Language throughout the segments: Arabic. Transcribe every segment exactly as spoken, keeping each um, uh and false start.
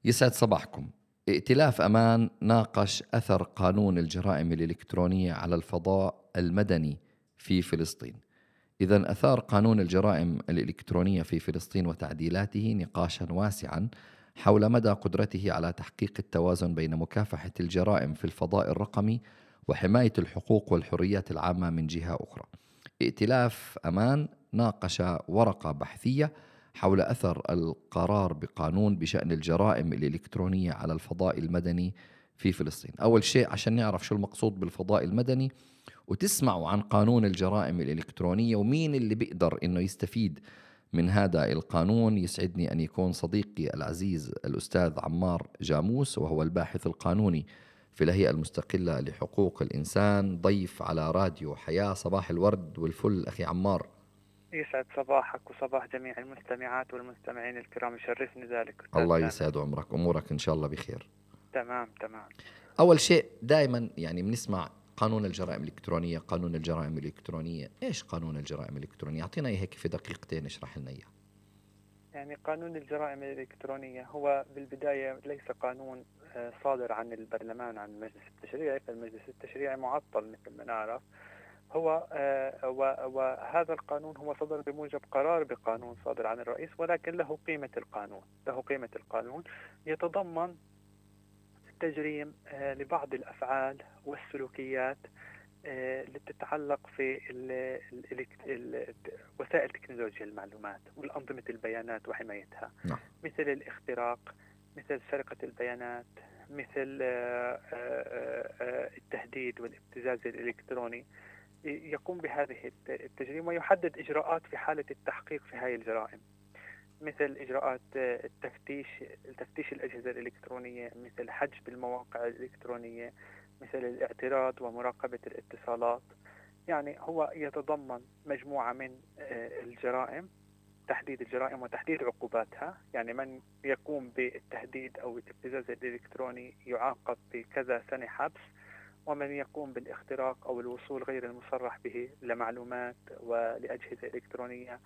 يسعد صباحكم. ائتلاف أمان ناقش أثر قانون الجرائم الإلكترونية على الفضاء المدني في فلسطين. إذن أثار قانون الجرائم الإلكترونية في فلسطين وتعديلاته نقاشا واسعا حول مدى قدرته على تحقيق التوازن بين مكافحة الجرائم في الفضاء الرقمي وحماية الحقوق والحريات العامة من جهة أخرى. ائتلاف أمان ناقش ورقة بحثية حول أثر القرار بقانون بشأن الجرائم الإلكترونية على الفضاء المدني في فلسطين. أول شيء عشان نعرف شو المقصود بالفضاء المدني وتسمعوا عن قانون الجرائم الإلكترونية ومين اللي بيقدر إنه يستفيد من هذا القانون، يسعدني أن يكون صديقي العزيز الأستاذ عمار جاموس، وهو الباحث القانوني في الهيئة المستقلة لحقوق الإنسان، ضيف على راديو حياة. صباح الورد والفل أخي عمار. يسعد صباحك وصباح جميع المستمعات والمستمعين الكرام، يشرفني ذلك أستاذ الله سامر. يسعد عمرك، أمورك إن شاء الله بخير. تمام تمام. أول شيء دائما يعني بنسمع قانون الجرائم الإلكترونية، قانون الجرائم الإلكترونية. إيش قانون الجرائم الإلكترونية؟ أعطينا هيك في دقيقتين اشرح لنا إياه. يعني قانون الجرائم الإلكترونية هو بالبداية ليس قانون آه، صادر عن البرلمان، عن المجلس التشريعي، فالمجلس التشريعي معطل مثل ما نعرف. هو آه، و- وهذا القانون هو صدر بموجب قرار بقانون صادر عن الرئيس، ولكن له قيمة القانون له قيمة القانون يتضمن تجريم آه، لبعض الأفعال والسلوكيات آه، اللي بتتعلق في ال ال ال وسائل تكنولوجيا المعلومات والأنظمة البيانات وحمايتها، نعم. مثل الاختراق، مثل سرقة البيانات، مثل آه، آه، آه، التهديد والابتزاز الإلكتروني. يقوم بهذه التجريم ويحدد إجراءات في حالة التحقيق في هذه الجرائم، مثل إجراءات آه، التفتيش تفتيش الأجهزة الإلكترونية، مثل حجب المواقع الإلكترونية، مثل الاعتراض ومراقبة الاتصالات. يعني هو يتضمن مجموعة من آه، الجرائم، تحديد الجرائم وتحديد عقوباتها. يعني من يقوم بالتهديد أو الابتزاز الإلكتروني يعاقب بكذا سنة حبس، ومن يقوم بالاختراق أو الوصول غير المصرح به لمعلومات ولأجهزة إلكترونية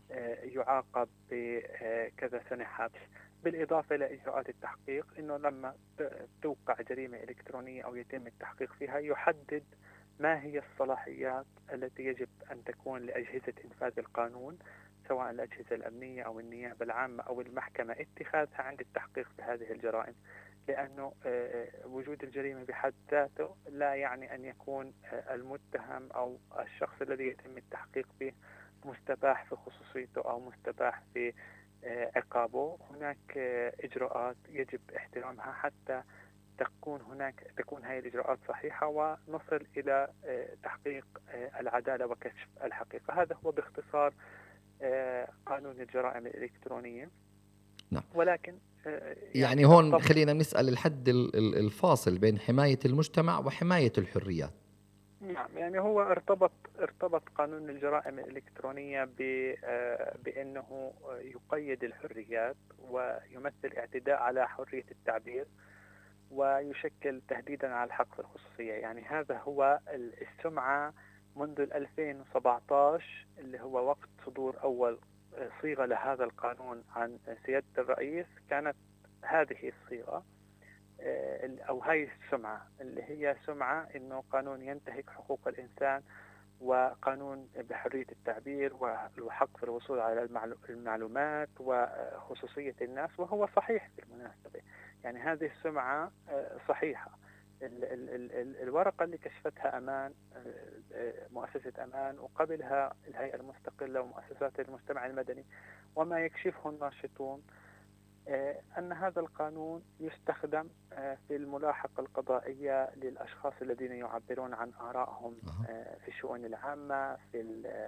يعاقب بكذا سنة حبس. بالإضافة إلى إجراءات التحقيق، أنه لما توقع جريمة إلكترونية أو يتم التحقيق فيها يحدد ما هي الصلاحيات التي يجب أن تكون لأجهزة إنفاذ القانون، سواء الأجهزة الأمنية أو النيابة العامة أو المحكمة، اتخاذها عند التحقيق في هذه الجرائم. لأنه وجود الجريمة بحد ذاته لا يعني أن يكون المتهم أو الشخص الذي يتم التحقيق به مستباح في خصوصيته أو مستباح في عقابه. هناك إجراءات يجب احترامها حتى تكون هناك تكون هذه الإجراءات صحيحة ونصل إلى تحقيق العدالة وكشف الحقيقة. هذا هو باختصار قانون الجرائم الإلكترونية. نعم. ولكن يعني, يعني هون خلينا نسأل الحد الفاصل بين حماية المجتمع وحماية الحريات. نعم، يعني هو ارتبط ارتبط قانون الجرائم الإلكترونية بأنه يقيد الحريات ويمثل اعتداء على حرية التعبير ويشكل تهديدا على الحق في الخصوصية. يعني هذا هو السمعة منذ ألفين وسبعة عشر، اللي هو وقت صدور أول صيغة لهذا القانون عن سيادة الرئيس. كانت هذه الصيغة أو هاي السمعة اللي هي سمعة إنه قانون ينتهك حقوق الإنسان وقانون بحرية التعبير والحق في الوصول على المعلومات وخصوصية الناس. وهو صحيح بالمناسبة، يعني هذه السمعة صحيحة. ال ال ال ال الورقة اللي كشفتها أمان، مؤسسة أمان، وقبلها الهيئة المستقلة ومؤسسات المجتمع المدني، وما يكشفه الناشطون، أن هذا القانون يستخدم في الملاحقة القضائية للأشخاص الذين يعبرون عن آرائهم في الشؤون العامة، في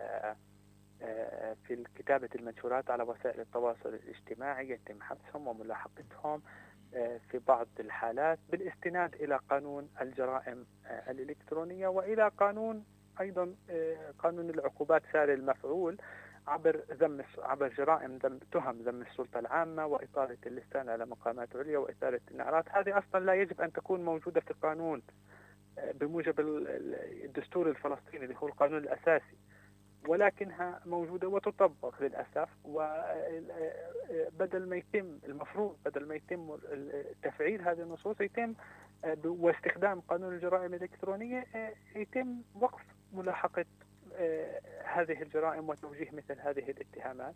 في كتابة المنشورات على وسائل التواصل الاجتماعي، يتم حبسهم وملاحقتهم في بعض الحالات بالاستناد إلى قانون الجرائم الإلكترونية وإلى قانون أيضا قانون العقوبات ساري المفعول عبر ذم عبر جرائم ذم تهم ذم السلطة العامة وإطالة اللسان على مقامات عليا وإثارة النعرات. هذه أصلا لا يجب أن تكون موجودة في قانون بموجب الدستور الفلسطيني اللي هو القانون الأساسي. ولكنها موجودة وتطبق للأسف. وبدل ما يتم المفروض بدل ما يتم تفعيل هذه النصوص يتم واستخدام قانون الجرائم الإلكترونية يتم وقف ملاحقة هذه الجرائم وتوجيه مثل هذه الاتهامات،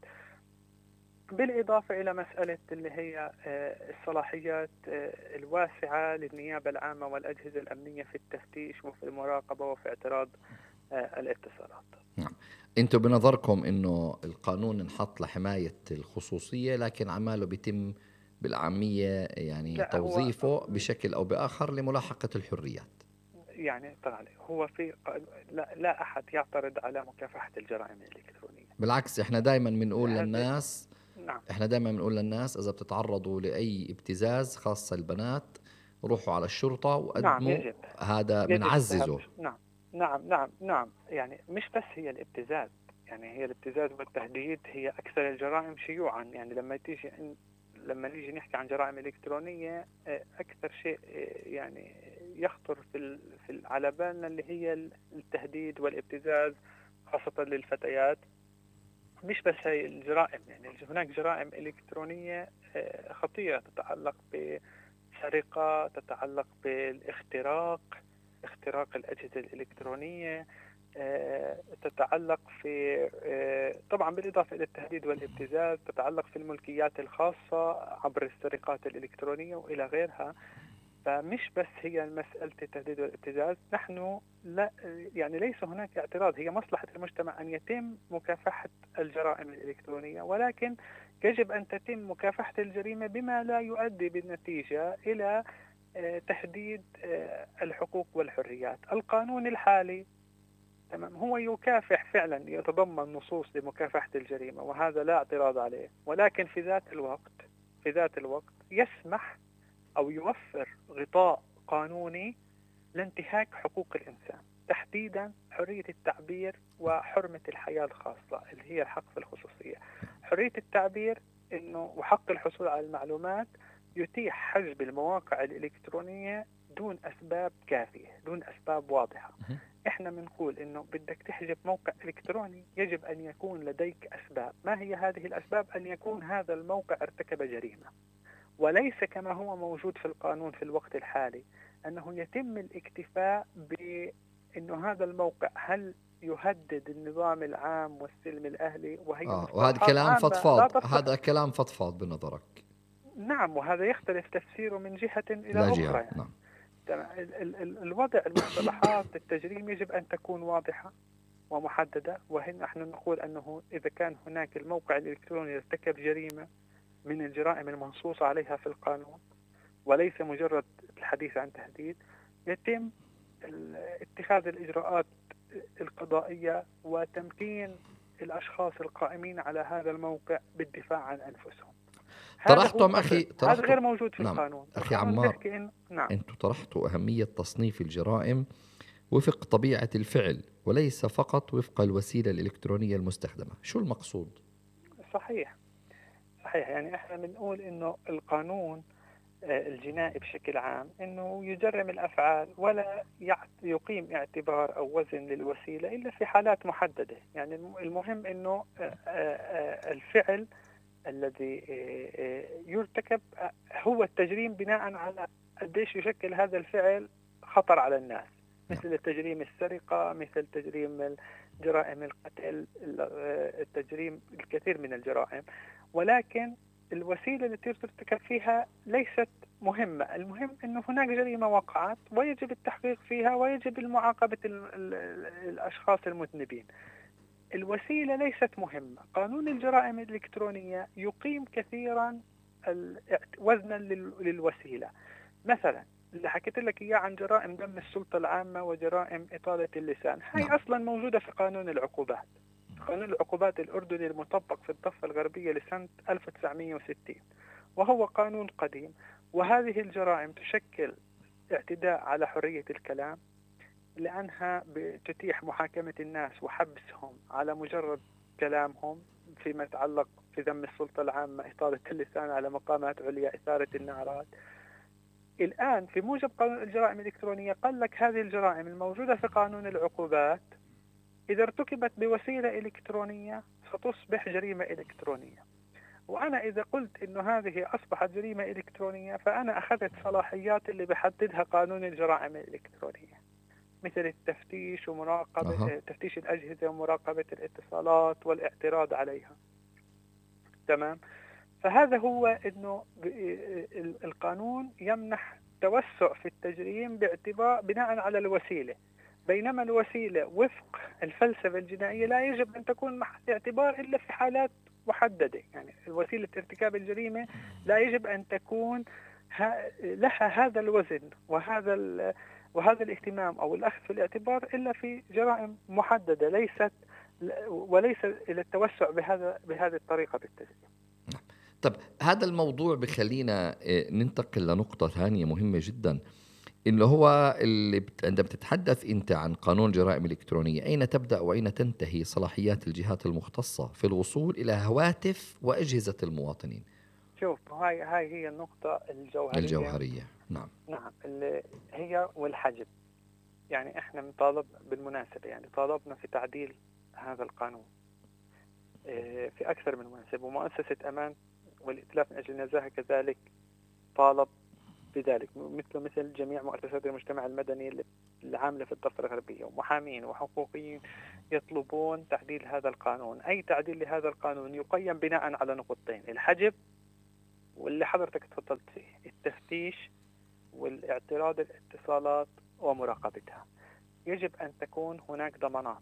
بالإضافة إلى مسألة اللي هي الصلاحيات الواسعة للنيابة العامة والأجهزة الأمنية في التفتيش وفي المراقبة وفي اعتراض الاتصالات. نعم. انتم بنظركم انه القانون انحط لحماية الخصوصية، لكن عماله بيتم بالعامية يعني توظيفه بشكل او باخر لملاحقة الحريات. يعني طبعا هو في لا, لا احد يعترض على مكافحة الجرائم الإلكترونية، بالعكس احنا دائما بنقول للناس نعم. احنا دائما بنقول للناس اذا بتتعرضوا لاي ابتزاز خاصة البنات روحوا على الشرطة وقدموا. نعم يجب. هذا بنعززه. نعم نعم نعم نعم يعني مش بس هي الابتزاز، يعني هي الابتزاز والتهديد هي أكثر الجرائم شيوعا. يعني لما تيجي لما نيجي نحكي عن جرائم إلكترونية أكثر شيء يعني يخطر في في على بالنا اللي هي التهديد والابتزاز خاصة للفتيات. مش بس هي الجرائم، يعني هناك جرائم إلكترونية خطيرة تتعلق بسرقة، تتعلق بالاختراق، اختراق الأجهزة الإلكترونية، تتعلق في طبعا بالإضافة إلى التهديد والابتزاز تتعلق في الملكيات الخاصة عبر السرقات الإلكترونية وإلى غيرها. فمش بس هي مسألة التهديد والابتزاز، نحن لا يعني ليس هناك اعتراض، هي مصلحة المجتمع أن يتم مكافحة الجرائم الإلكترونية، ولكن يجب أن تتم مكافحة الجريمة بما لا يؤدي بالنتيجة إلى تهديد الحقوق والحريات. القانون الحالي تمام هو يكافح فعلا، يتضمن نصوص لمكافحة الجريمة وهذا لا اعتراض عليه، ولكن في ذات الوقت في ذات الوقت يسمح أو يوفر غطاء قانوني لانتهاك حقوق الإنسان، تحديدا حرية التعبير وحرمة الحياة الخاصة اللي هي الحق في الخصوصية. حرية التعبير إنه وحق الحصول على المعلومات يتيح حجب المواقع الإلكترونية دون أسباب كافية، دون أسباب واضحة. إحنا بنقول إنه بدك تحجب موقع إلكتروني يجب أن يكون لديك أسباب. ما هي هذه الأسباب؟ أن يكون هذا الموقع ارتكب جريمة، وليس كما هو موجود في القانون في الوقت الحالي أنه يتم الاكتفاء بأنه هذا الموقع هل يهدد النظام العام والسلم الأهلي، وهي آه وهذا كلام فضفاض، هذا كلام فضفاض بنظرك. نعم، وهذا يختلف تفسيره من جهة إلى لا أخرى جهة. يعني. نعم. الوضع المصطلحات التجريم يجب أن تكون واضحة ومحددة، وهنا نحن نقول أنه إذا كان هناك الموقع الإلكتروني ارتكب جريمة من الجرائم المنصوصة عليها في القانون وليس مجرد الحديث عن تهديد، يتم اتخاذ الإجراءات القضائية وتمكين الأشخاص القائمين على هذا الموقع بالدفاع عن أنفسهم. طرحتم أخي طرحتم. هذا غير موجود في نعم. القانون. أخي عمار إن... نعم. أنتم طرحتوا أهمية تصنيف الجرائم وفق طبيعة الفعل وليس فقط وفق الوسيلة الإلكترونية المستخدمة. شو المقصود؟ صحيح صحيح يعني احنا بنقول انه القانون الجنائي بشكل عام انه يجرم الافعال ولا يقيم اعتبار او وزن للوسيله الا في حالات محدده. يعني المهم انه الفعل الذي يرتكب هو التجريم بناء على قديش يشكل هذا الفعل خطر على الناس، مثل التجريم السرقه، مثل تجريم جرائم القتل، التجريم الكثير من الجرائم. ولكن الوسيلة التي ترتكب فيها ليست مهمة، المهم أنه هناك جريمة وقعت ويجب التحقيق فيها ويجب المعاقبة الأشخاص المذنبين. الوسيلة ليست مهمة. قانون الجرائم الإلكترونية يقيم كثيرا وزنا للوسيلة. مثلا اللي حكيت لك إياه عن جرائم دم السلطة العامة وجرائم إطالة اللسان، هاي نعم. أصلا موجودة في قانون العقوبات، قانون العقوبات الأردني المطبق في الضفة الغربية لسنة ألف وتسعمئة وستين، وهو قانون قديم. وهذه الجرائم تشكل اعتداء على حرية الكلام، لأنها تتيح محاكمة الناس وحبسهم على مجرد كلامهم فيما يتعلق في ذم السلطة العامة، إطالة اللسان على مقامات عليا، إثارة النعرات. الآن في موجب قانون الجرائم الإلكترونية قال لك هذه الجرائم الموجودة في قانون العقوبات إذا ارتكبت بوسيلة إلكترونية ستصبح جريمة إلكترونية. وأنا إذا قلت إنه هذه أصبحت جريمة إلكترونية فأنا أخذت صلاحيات اللي بحددها قانون الجرائم الإلكترونية، مثل التفتيش ومراقبة أها. تفتيش الأجهزة ومراقبة الاتصالات والاعتراض عليها. تمام. فهذا هو إنه القانون يمنح توسع في التجريم باعتبار بناء على الوسيلة، بينما الوسيلة وفق الفلسفة الجنائية لا يجب أن تكون محل اعتبار إلا في حالات محددة. يعني وسيلة ارتكاب الجريمة لا يجب أن تكون لها هذا الوزن وهذا وهذا الاهتمام أو الأخذ في الاعتبار إلا في جرائم محددة، ليست وليس إلى التوسع بهذا بهذه الطريقة بالتجريم. طب هذا الموضوع بخلينا ننتقل لنقطة ثانية مهمة جدا، إنه هو اللي بت... عندما بتتحدث أنت عن قانون الجرائم الإلكترونية، أين تبدأ وأين تنتهي صلاحيات الجهات المختصة في الوصول إلى هواتف وأجهزة المواطنين؟ شوف، هاي هاي هي النقطة الجوهرية. الجوهرية نعم. نعم، اللي هي والحجب. يعني إحنا نطالب بالمناسبة، يعني طالبنا في تعديل هذا القانون في أكثر من مناسبة، ومؤسسة أمان والإتلاف من أجل النزاهة كذلك طالب بذلك، مثل مثل جميع مؤسسات المجتمع المدني العاملة في الضفة الغربية، ومحامين وحقوقيين يطلبون تعديل هذا القانون. أي تعديل لهذا القانون يقيم بناء على نقطتين: الحجب واللي حضرتك تفضلت فيه، التفتيش والاعتراض الاتصالات ومراقبتها. يجب أن تكون هناك ضمانات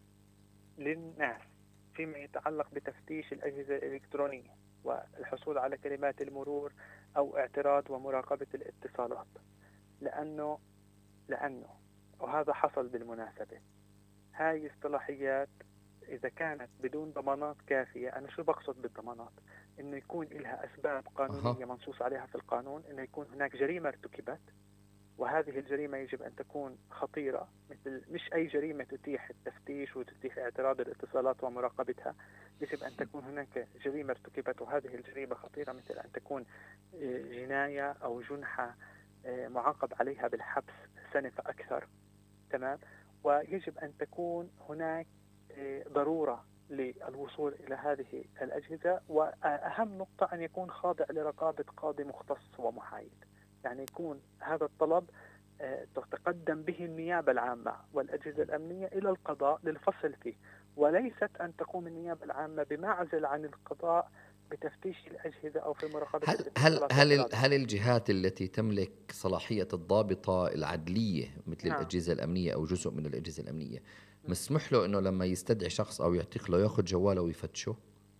للناس فيما يتعلق بتفتيش الأجهزة الإلكترونية والحصول على كلمات المرور أو اعتراض ومراقبة الاتصالات، لأنه لأنه وهذا حصل بالمناسبة. هاي اصطلاحيات إذا كانت بدون ضمانات كافية، أنا شو بقصد بالضمانات؟ إنه يكون لها أسباب قانونية منصوص عليها في القانون، إنه يكون هناك جريمة ارتكبت، وهذه الجريمة يجب أن تكون خطيرة، مثل مش أي جريمة تتيح التفتيش وتتيح اعتراض الاتصالات ومراقبتها. يجب أن تكون هناك جريمة ارتكبت وهذه الجريمة خطيرة، مثل أن تكون جناية أو جنحة معاقب عليها بالحبس سنة فأكثر. تمام. ويجب أن تكون هناك ضرورة للوصول إلى هذه الأجهزة، وأهم نقطة أن يكون خاضع لرقابة قاضي مختص ومحايد. يعني يكون هذا الطلب تتقدم به النيابة العامة والأجهزة الأمنية إلى القضاء للفصل فيه، وليست أن تقوم النيابة العامة بمعزل عن القضاء بتفتيش الأجهزة أو في مراقبة هل هل هل هل الجهات التي تملك صلاحية الضابطة العدلية مثل نعم. الأجهزة الأمنية أو جزء من الأجهزة الأمنية مسمح له إنه لما يستدعي شخص أو يعتق له يأخذ جواله ويفتشه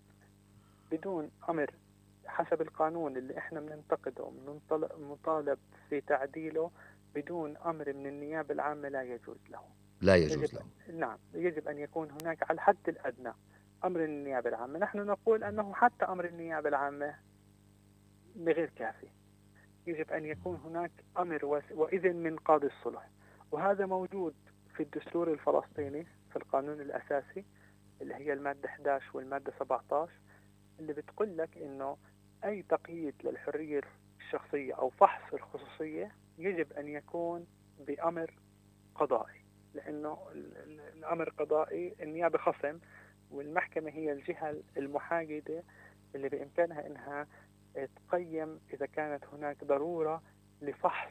بدون أمر حسب القانون اللي إحنا بننتقده ومطالب في تعديله؟ بدون أمر من النيابة العامة لا يجوز له. لا يجوز له. نعم، يجب أن يكون هناك على الحد الأدنى أمر النيابة العامة. نحن نقول أنه حتى أمر النيابة العامة بغير كافي، يجب أن يكون هناك أمر وإذن من قاضي الصلح، وهذا موجود في الدستور الفلسطيني في القانون الأساسي اللي هي المادة إحدى عشر والمادة سبعة عشر، اللي بتقول لك إنه أي تقييد للحرية الشخصية أو فحص الخصوصية يجب أن يكون بأمر قضائي، لأنه الأمر قضائي النيابة خصم، والمحكمة هي الجهة المحايدة اللي بإمكانها إنها تقيم إذا كانت هناك ضرورة لفحص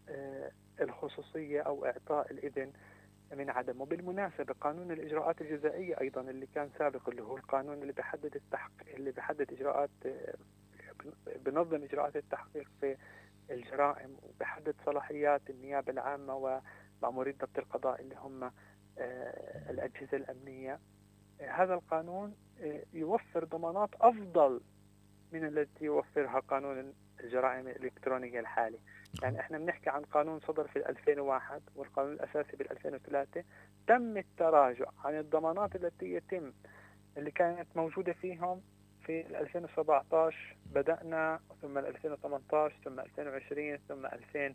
الخصوصية أو إعطاء الإذن من عدمه. بالمناسبة قانون الإجراءات الجزائية أيضا اللي كان سابق، اللي هو القانون اللي بيحدد التحقيق اللي بيحدد إجراءات بنظم إجراءات التحقيق في الجرائم وبيحدد صلاحيات النيابة العامة ومأموري ضبط القضاء اللي هم الأجهزة الأمنية. هذا القانون يوفر ضمانات أفضل من التي يوفرها قانون الجرائم الإلكترونية الحالي. يعني احنا بنحكي عن قانون صدر في ألفين وواحد والقانون الأساسي بال ألفين وثلاثة، تم التراجع عن الضمانات التي يتم اللي كانت موجودة فيهم في ألفين وسبعة عشر بدأنا، ثم ألفين وثمانية عشر، ثم ألفين وعشرين، ثم ألفين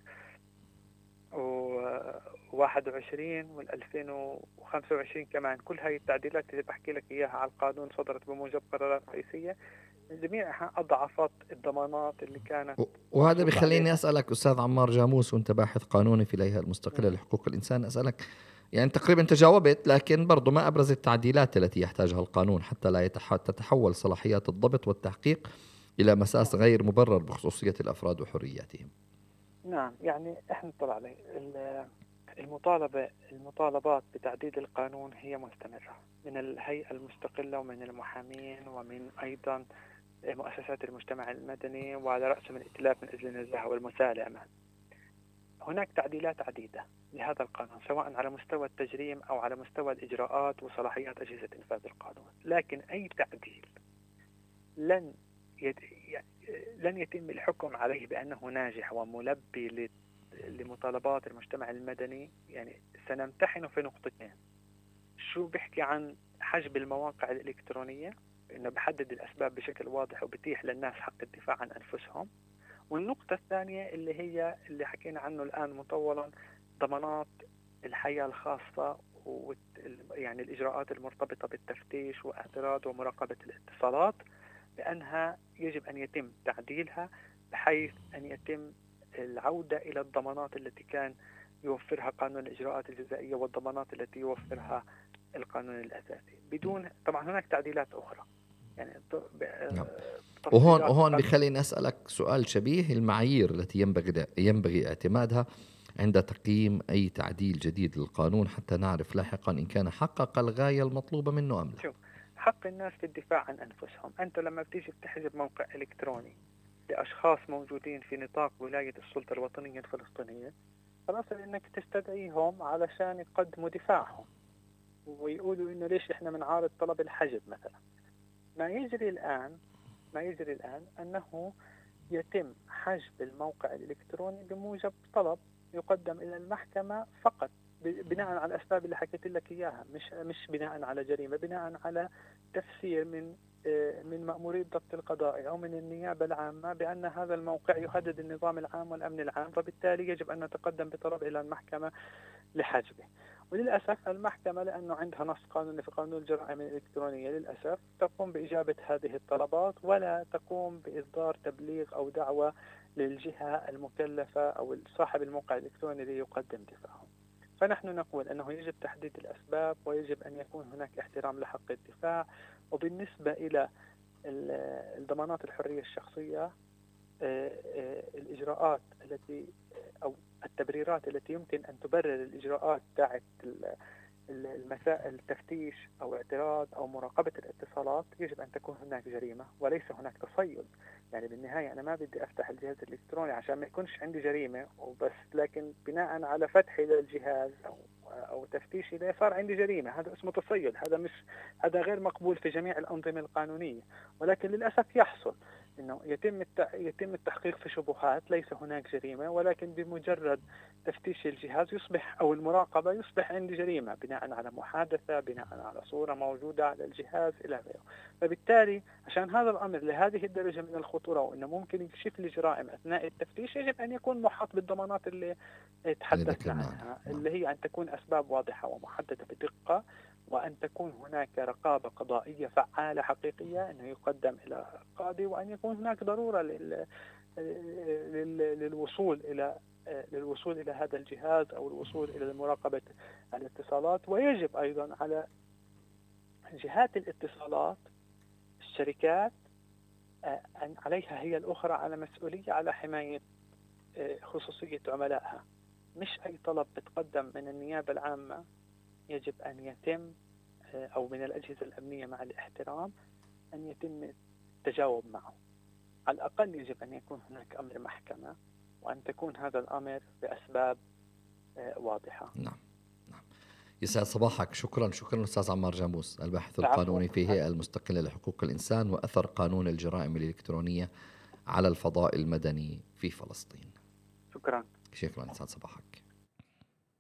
وواحد وعشرين والألفين وخمسة وعشرين كمان. كل هاي التعديلات اللي بحكي لك إياها على القانون صدرت بموجب قرارات رئيسية جميعها أضعفت الضمانات اللي كانت. وهذا بيخليني أسألك أستاذ عمار جاموس، وأنت باحث قانوني في الهيئة المستقلة لحقوق الإنسان، أسألك يعني تقريبا تجاوبت، لكن برضو ما أبرز التعديلات التي يحتاجها القانون حتى لا يتح- تتحول صلاحيات الضبط والتحقيق إلى مساس نعم غير مبرر بخصوصية الأفراد وحرياتهم. نعم يعني احنا نطلع عليه ال- المطالبة المطالبات بتعديل القانون هي مستمرة من الهيئة المستقلة ومن المحامين ومن أيضا مؤسسات المجتمع المدني، وعلى رأسهم الائتلاف من أجل النزاهة والمسالمة. هناك تعديلات عديدة لهذا القانون سواء على مستوى التجريم أو على مستوى الإجراءات وصلاحيات أجهزة إنفاذ القانون، لكن أي تعديل لن يت... لن يتم الحكم عليه بأنه ناجح وملبي ل... لمطالبات المجتمع المدني. يعني سنمتحنه في نقطتين: شو بيحكي عن حجب المواقع الإلكترونية، إنه بحدد الأسباب بشكل واضح وبتيح للناس حق الدفاع عن أنفسهم، والنقطة الثانية اللي هي اللي حكينا عنه الآن مطولا، ضمانات الحياة الخاصة و يعني الإجراءات المرتبطة بالتفتيش واعتراض ومراقبة الاتصالات، بأنها يجب أن يتم تعديلها بحيث أن يتم العودة إلى الضمانات التي كان يوفرها قانون الإجراءات الجزائية والضمانات التي يوفرها القانون الأساسي، بدون طبعا هناك تعديلات أخرى يعني نعم. وهون تفصيلات وهون قد بخليني أسألك سؤال شبيه: المعايير التي ينبغي ينبغي اعتمادها عند تقييم أي تعديل جديد للقانون حتى نعرف لاحقا إن كان حقق الغاية المطلوبة منه أم لا. شوف، حق الناس في الدفاع عن أنفسهم. أنت لما بتيجي بتحجب موقع إلكتروني لأشخاص موجودين في نطاق ولاية السلطة الوطنية الفلسطينية، خلاص إنك تستدعيهم علشان يقدموا دفاعهم ويقولوا إنه ليش إحنا بنعارض طلب الحجب مثلا. ما يجري الآن ما يجري الآن أنه يتم حجب الموقع الإلكتروني بموجب طلب يقدم إلى المحكمة فقط بناء على الأسباب اللي حكيت لك إياها، مش مش بناء على جريمة، بناء على تفسير من من مأموري الضبط القضائي أو من النيابة العامة بأن هذا الموقع يهدد النظام العام والأمن العام، فبالتالي يجب أن نتقدم بطلب إلى المحكمة لحجبه. وللأسف المحكمة لأنه عندها نص قانوني في قانون الجرائم الإلكترونية للأسف تقوم بإجابة هذه الطلبات ولا تقوم بإصدار تبليغ أو دعوة للجهة المكلفة أو صاحب الموقع الإلكتروني ليقدم دفاعه. فنحن نقول أنه يجب تحديد الأسباب ويجب أن يكون هناك احترام لحق الدفاع. وبالنسبة إلى الضمانات الحرية الشخصية، الإجراءات التي أو التبريرات التي يمكن أن تبرر الإجراءات تاعت المسائل التفتيش أو اعتراض أو مراقبة الاتصالات يجب أن تكون هناك جريمة وليس هناك تصيد. يعني بالنهاية أنا ما بدي أفتح الجهاز الإلكتروني عشان ما يكونش عندي جريمة وبس، لكن بناء على فتحي للجهاز أو أو تفتيشي له صار عندي جريمة. هذا اسمه تصيد، هذا مش هذا غير مقبول في جميع الأنظمة القانونية. ولكن للأسف يحصل إنه يتم الت... يتم التحقيق في شبهات ليس هناك جريمة، ولكن بمجرد تفتيش الجهاز يصبح أو المراقبة يصبح عندي جريمة بناء على محادثة، بناء على صورة موجودة على الجهاز إلى غيره. فبالتالي عشان هذا الأمر لهذه الدرجة من الخطورة وإنه ممكن يكشف لي جرائم أثناء التفتيش، يجب أن يكون محاط بالضمانات اللي تحدثنا عنها، اللي هي أن تكون أسباب واضحة ومحددة بدقة، وأن تكون هناك رقابة قضائية فعالة حقيقية أنه يقدم إلى قاضي، وأن يكون هناك ضرورة لل... لل... للوصول إلى للوصول إلى هذا الجهاز أو الوصول إلى مراقبة الاتصالات. ويجب أيضا على جهات الاتصالات الشركات أن عليها هي الأخرى على مسؤولية على حماية خصوصية عملائها. مش أي طلب بتقدم من النيابة العامة يجب أن يتم أو من الأجهزة الأمنية مع الاحترام أن يتم التجاوب معه. على الأقل يجب أن يكون هناك أمر محكمة وأن تكون هذا الأمر بأسباب واضحة. نعم نعم. يسعد صباحك. شكرا شكرا أستاذ عمار جاموس، الباحث القانوني في هيئة المستقلة لحقوق الإنسان وأثر قانون الجرائم الإلكترونية على الفضاء المدني في فلسطين. شكرا. شكرا. يسعد صباحك.